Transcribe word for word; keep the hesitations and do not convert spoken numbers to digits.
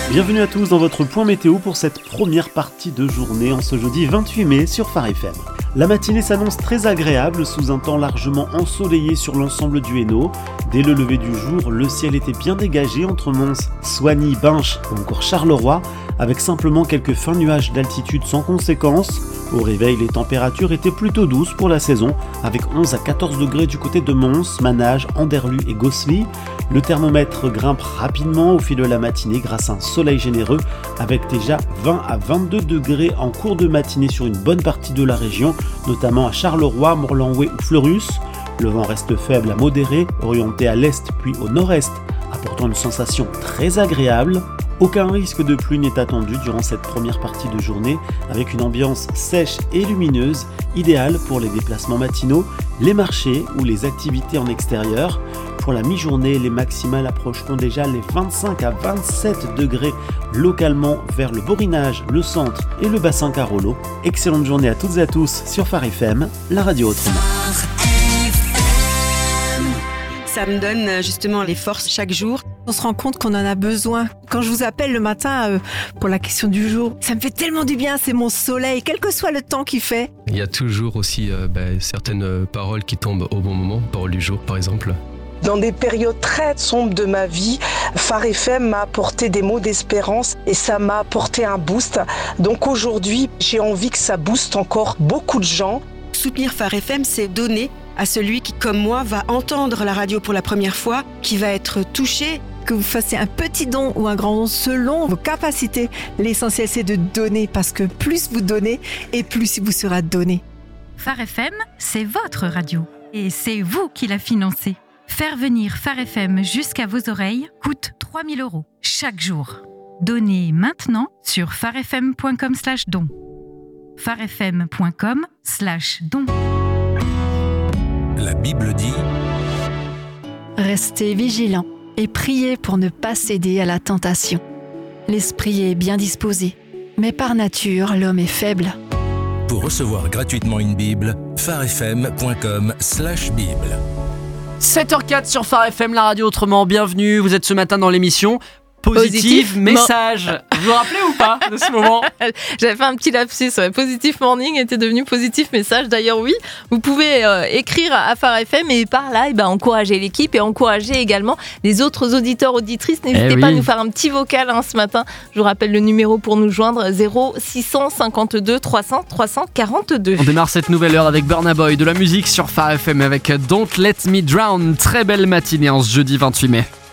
Bienvenue à tous dans votre point météo pour cette première partie de journée en ce jeudi vingt-huit mai sur Phare F M. La matinée s'annonce très agréable sous un temps largement ensoleillé sur l'ensemble du Hainaut. Dès le lever du jour, le ciel était bien dégagé entre Mons, Soigny, Binche ou encore Charleroi, avec simplement quelques fins nuages d'altitude sans conséquence. Au réveil, les températures étaient plutôt douces pour la saison, avec onze à quatorze degrés du côté de Mons, Manage, Anderlues et Gosselies. Le thermomètre grimpe rapidement au fil de la matinée grâce à un soleil généreux, avec déjà vingt à vingt-deux degrés en cours de matinée sur une bonne partie de la région, notamment à Charleroi, Morlanoué ou Fleurus. Le vent reste faible à modéré, orienté à l'est puis au nord-est, apportant une sensation très agréable. Aucun risque de pluie n'est attendu durant cette première partie de journée, avec une ambiance sèche et lumineuse, idéale pour les déplacements matinaux, les marchés ou les activités en extérieur. Pour la mi-journée, les maximales approcheront déjà les vingt-cinq à vingt-sept degrés localement vers le Borinage, le centre et le bassin Carolo. Excellente journée à toutes et à tous sur Phare F M, la radio autrement. Ça me donne justement les forces chaque jour. On se rend compte qu'on en a besoin. Quand je vous appelle le matin euh, pour la question du jour, ça me fait tellement du bien, c'est mon soleil, quel que soit le temps qu'il fait. Il y a toujours aussi euh, bah, certaines euh, paroles qui tombent au bon moment, parole du jour par exemple. Dans des périodes très sombres de ma vie, Phare F M m'a apporté des mots d'espérance et ça m'a apporté un boost. Donc aujourd'hui, j'ai envie que ça booste encore beaucoup de gens. Soutenir Phare F M, c'est donner à celui qui, comme moi, va entendre la radio pour la première fois, qui va être touché. Que vous fassiez un petit don ou un grand don selon vos capacités. L'essentiel, c'est de donner parce que plus vous donnez et plus il vous sera donné. Phare F M, c'est votre radio et c'est vous qui la financez. Faire venir Phare F M jusqu'à vos oreilles coûte trois mille euros chaque jour. Donnez maintenant sur pharefm.com slash don. pharefm.com slash don. La Bible dit: Restez vigilants et priez pour ne pas céder à la tentation. L'esprit est bien disposé, mais par nature, l'homme est faible. Pour recevoir gratuitement une Bible, pharefm.com slash Bible. sept heures quatre sur Phare F M, la radio autrement. Bienvenue, vous êtes ce matin dans l'émission Positif, Positif message. Mo- vous vous rappelez ou pas de ce moment? J'avais fait un petit lapsus, ouais. Positif Morning était devenu Positif Message. D'ailleurs, oui, vous pouvez euh, écrire à Phare F M et par là, eh ben, encourager l'équipe et encourager également les autres auditeurs, auditrices. N'hésitez eh pas oui. à nous faire un petit vocal hein, ce matin. Je vous rappelle le numéro pour nous joindre, zéro six cent cinquante-deux trois cents trois cent quarante-deux. On démarre cette nouvelle heure avec Burna Boy, de la musique sur Phare F M avec Don't Let Me Drown. Très belle matinée en ce jeudi vingt-huit mai.